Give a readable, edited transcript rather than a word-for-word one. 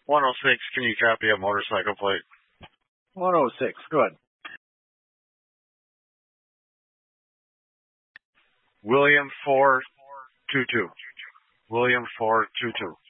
106, can you copy a motorcycle plate? 106, good. William 422. William 422.